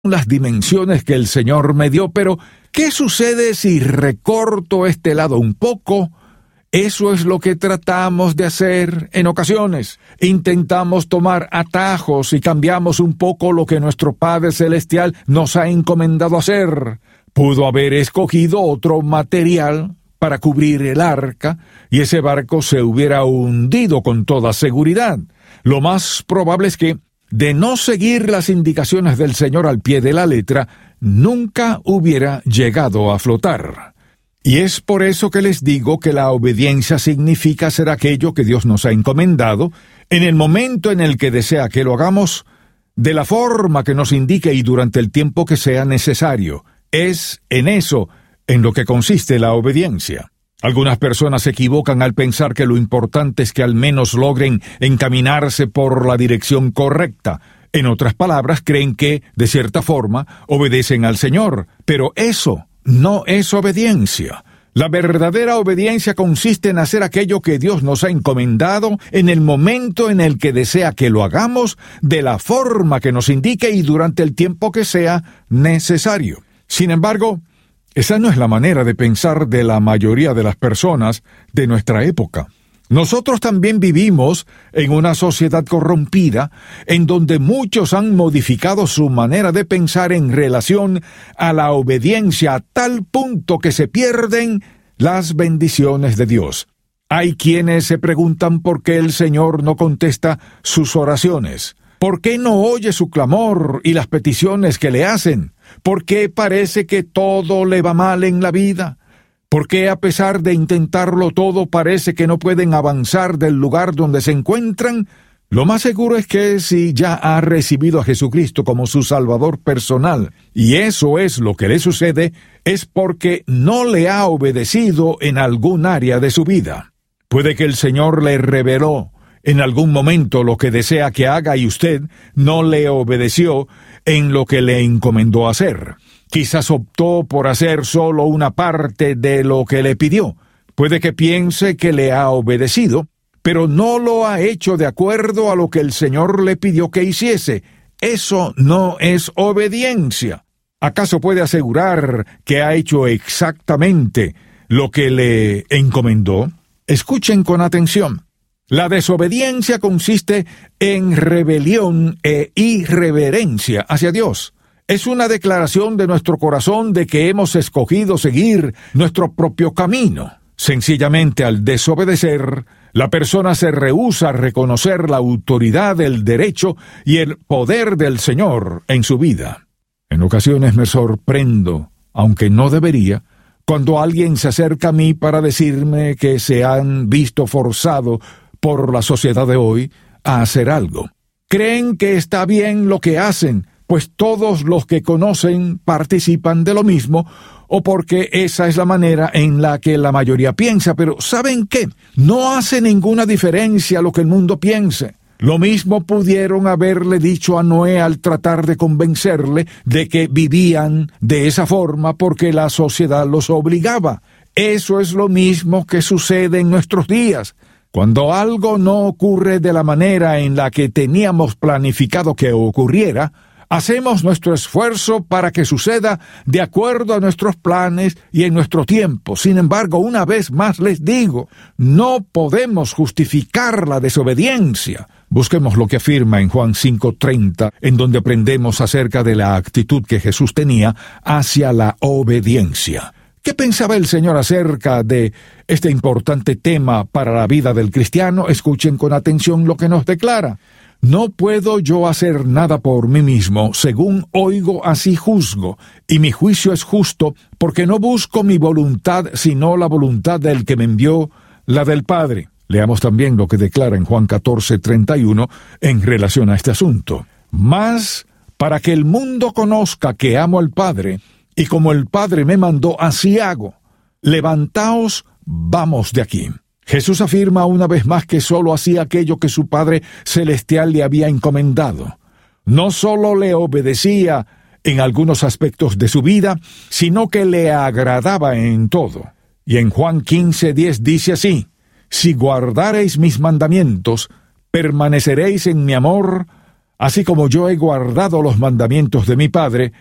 las dimensiones que el Señor me dio, pero ¿qué sucede si recorto este lado un poco? Eso es lo que tratamos de hacer en ocasiones. Intentamos tomar atajos y cambiamos un poco lo que nuestro Padre Celestial nos ha encomendado hacer. Pudo haber escogido otro material para cubrir el arca, y ese barco se hubiera hundido con toda seguridad. Lo más probable es que, de no seguir las indicaciones del Señor al pie de la letra, nunca hubiera llegado a flotar. Y es por eso que les digo que la obediencia significa hacer aquello que Dios nos ha encomendado, en el momento en el que desea que lo hagamos, de la forma que nos indique y durante el tiempo que sea necesario. Es en eso en lo que consiste la obediencia. Algunas personas se equivocan al pensar que lo importante es que al menos logren encaminarse por la dirección correcta. En otras palabras, creen que, de cierta forma, obedecen al Señor. Pero eso no es obediencia. La verdadera obediencia consiste en hacer aquello que Dios nos ha encomendado en el momento en el que desea que lo hagamos, de la forma que nos indique y durante el tiempo que sea necesario. Sin embargo, esa no es la manera de pensar de la mayoría de las personas de nuestra época. Nosotros también vivimos en una sociedad corrompida, en donde muchos han modificado su manera de pensar en relación a la obediencia a tal punto que se pierden las bendiciones de Dios. Hay quienes se preguntan por qué el Señor no contesta sus oraciones. ¿Por qué no oye su clamor y las peticiones que le hacen? ¿Por qué parece que todo le va mal en la vida? ¿Por qué a pesar de intentarlo todo parece que no pueden avanzar del lugar donde se encuentran? Lo más seguro es que si ya ha recibido a Jesucristo como su Salvador personal, y eso es lo que le sucede, es porque no le ha obedecido en algún área de su vida. Puede que el Señor le reveló en algún momento lo que desea que haga y usted no le obedeció en lo que le encomendó hacer. Quizás optó por hacer solo una parte de lo que le pidió. Puede que piense que le ha obedecido, pero no lo ha hecho de acuerdo a lo que el Señor le pidió que hiciese. Eso no es obediencia. ¿Acaso puede asegurar que ha hecho exactamente lo que le encomendó? Escuchen con atención. La desobediencia consiste en rebelión e irreverencia hacia Dios. Es una declaración de nuestro corazón de que hemos escogido seguir nuestro propio camino. Sencillamente, al desobedecer, la persona se rehúsa a reconocer la autoridad, el derecho y el poder del Señor en su vida. En ocasiones me sorprendo, aunque no debería, cuando alguien se acerca a mí para decirme que se han visto forzados por la sociedad de hoy a hacer algo. Creen que está bien lo que hacen, pues todos los que conocen participan de lo mismo, o porque esa es la manera en la que la mayoría piensa. Pero ¿saben qué? No hace ninguna diferencia lo que el mundo piense. Lo mismo pudieron haberle dicho a Noé al tratar de convencerle de que vivían de esa forma porque la sociedad los obligaba. Eso es lo mismo que sucede en nuestros días. Cuando algo no ocurre de la manera en la que teníamos planificado que ocurriera, hacemos nuestro esfuerzo para que suceda de acuerdo a nuestros planes y en nuestro tiempo. Sin embargo, una vez más les digo, no podemos justificar la desobediencia. Busquemos lo que afirma en Juan 5:30, en donde aprendemos acerca de la actitud que Jesús tenía hacia la obediencia. ¿Qué pensaba el Señor acerca de este importante tema para la vida del cristiano? Escuchen con atención lo que nos declara. No puedo yo hacer nada por mí mismo, según oigo así juzgo, y mi juicio es justo, porque no busco mi voluntad, sino la voluntad del que me envió, la del Padre. Leamos también lo que declara en Juan 14:31 en relación a este asunto. Mas, para que el mundo conozca que amo al Padre, y como el Padre me mandó, así hago. Levantaos, vamos de aquí. Jesús afirma una vez más que solo hacía aquello que su Padre Celestial le había encomendado. No solo le obedecía en algunos aspectos de su vida, sino que le agradaba en todo. Y en Juan 15:10 dice así: si guardareis mis mandamientos, permaneceréis en mi amor, Así como yo he guardado los mandamientos de mi Padre